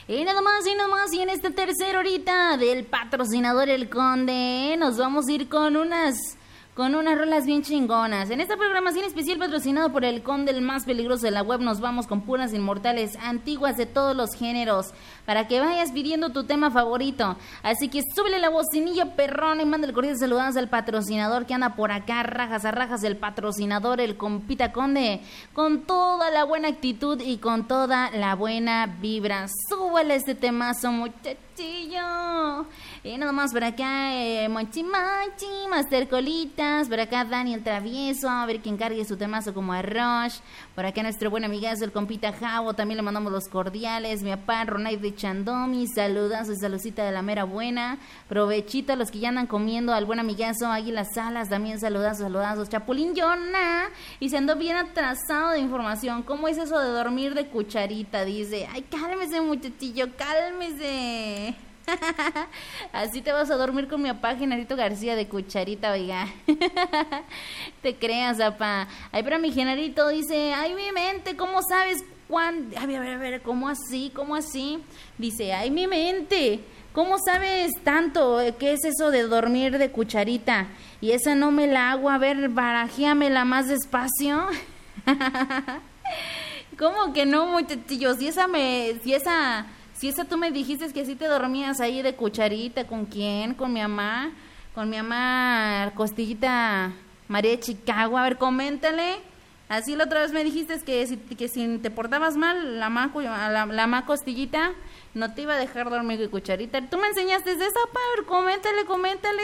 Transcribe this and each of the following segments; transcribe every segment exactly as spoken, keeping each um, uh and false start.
Y nada más y nada más, y en esta tercera horita del patrocinador El Conde, nos vamos a ir con unas... con unas rolas bien chingonas. En esta programación especial patrocinado por El Conde, el más peligroso de la web, nos vamos con puras inmortales antiguas de todos los géneros, para que vayas pidiendo tu tema favorito. Así que súbele la bocinilla, perrón, y manda el cordial saludados al patrocinador que anda por acá, rajas a rajas, el patrocinador, el compita Conde, con toda la buena actitud y con toda la buena vibra. Súbele este temazo, muchachillo. Y nada más por acá, eh, Monchi Monchi, Master Colitas, por acá Daniel Travieso, a ver quién cargue su temazo como arroz. Por acá nuestro buen amigazo, el compita Javo, también le mandamos los cordiales. Mi papá Ronay de Chandomi, saludas y saludcita de la mera buena. Provechito a los que ya andan comiendo, al buen amigazo Águila Salas, también saludazos, saludazos. Chapulín Yona, y se andó bien atrasado de información. ¿Cómo es eso de dormir de cucharita? Dice, ay, cálmese muchachillo, cálmese. Así te vas a dormir con mi papá Genarito García de cucharita, oiga. Te creas, papá. Ay, pero mi Genarito dice, ay, mi mente, ¿cómo sabes cuándo? A ver, a ver, a ver, ¿cómo así? ¿Cómo así? Dice, ay, mi mente, ¿cómo sabes tanto? ¿Qué es eso de dormir de cucharita? Y esa no me la hago, a ver, barajéamela más despacio. ¿Cómo que no, muchachillos? Si esa me, si esa... Si esa tú me dijiste que así te dormías ahí de cucharita, ¿con quién? ¿Con mi mamá? ¿Con mi mamá Costillita María de Chicago? A ver, coméntale. Así la otra vez me dijiste que si, que si te portabas mal, la mamá la, la ma Costillita no te iba a dejar dormir de cucharita. ¿Tú me enseñaste de esa? A ver, coméntale, coméntale.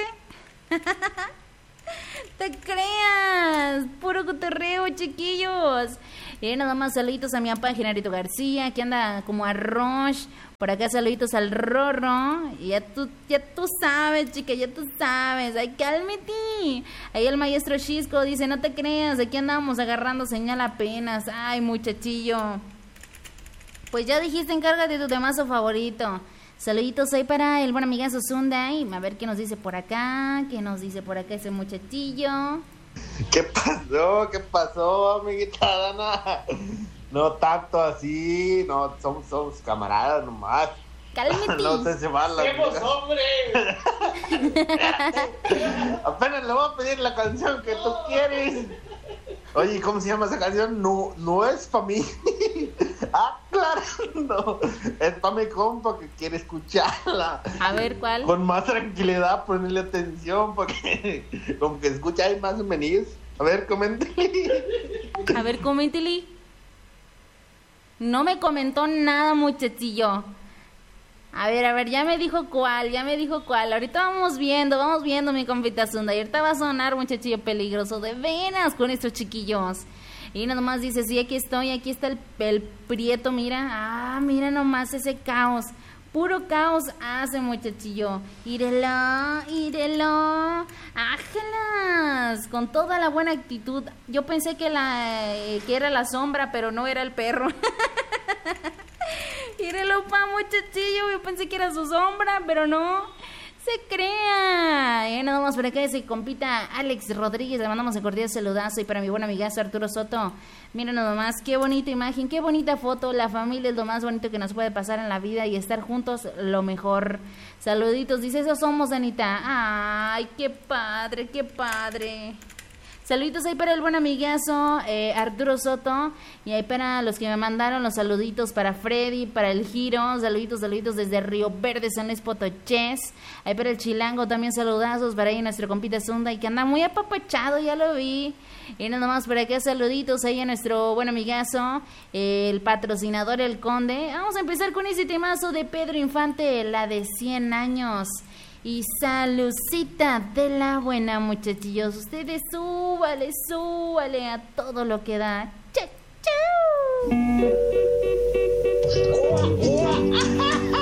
Te creas, puro cotorreo, chiquillos. Y nada más saluditos a mi papá Genarito García, que anda como arroz. Por acá saluditos al Rorro. Y ya tú, ya tú sabes, chica, ya tú sabes. Ay, cálmate. Ahí el maestro Chisco dice, no te creas, aquí andamos agarrando señal apenas. Ay, muchachillo. Pues ya dijiste, encárgate de tu temazo favorito. Saluditos ahí para el buen amigazo Sunday. A ver qué nos dice por acá, qué nos dice por acá ese muchachillo. ¿Qué pasó? ¿Qué pasó, amiguita Dana? No tanto así, no, somos, somos camaradas nomás. Cálmate. No sé si van las ¡Hacemos, hombre! Apenas le voy a pedir la canción que tú quieres. Oye, ¿cómo se llama esa canción? No, no es para mí. Ah, claro, no. Es para mi compa que quiere escucharla. A ver, ¿cuál? Con más tranquilidad, ponerle atención, porque como que escucha ahí más o menos. A ver, coméntale. A ver, coméntale. No me comentó nada, muchachillo. A ver, a ver, ya me dijo cuál, ya me dijo cuál. Ahorita vamos viendo, vamos viendo, mi compita Zunda. Y ahorita va a sonar, muchachillo peligroso, de venas con estos chiquillos. Y nada más dice, sí, aquí estoy, aquí está el, el prieto, mira. Ah, mira nomás ese caos. Puro caos hace, muchachillo. Írelo, írelo. Ágelas, con toda la buena actitud. Yo pensé que, la, eh, que era la sombra, pero no era el perro. Írelo, pa, muchachillo. Yo pensé que era su sombra, pero no. Se crea. Y nada más por acá ese compita Alex Rodríguez. Le mandamos el cordial saludazo. Y para mi buen amigazo Arturo Soto. Miren nada más, qué bonita imagen, qué bonita foto. La familia es lo más bonito que nos puede pasar en la vida. Y estar juntos, lo mejor. Saluditos. Dice, eso somos, Anita. Ay, qué padre, qué padre. Saluditos ahí para el buen amigazo eh, Arturo Soto. Y ahí para los que me mandaron los saluditos para Freddy, para el Giro. Saluditos, saluditos desde Río Verde, San Luis Potoches. Ahí para el Chilango también saludazos. Para ahí nuestro compita Zunda y que anda muy apapachado, ya lo vi. Y nada más por acá saluditos ahí a nuestro buen amigazo, eh, el patrocinador El Conde. Vamos a empezar con ese temazo de Pedro Infante, la de cien años. Y saludcita de la buena, muchachillos. Ustedes súbale, súbale a todo lo que da. ¡Chau, chau!